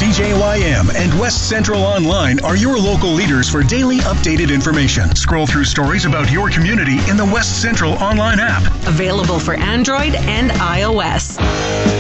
CJYM and West Central Online are your local leaders for daily updated information. Scroll through stories about your community in the West Central Online app. Available for Android and iOS.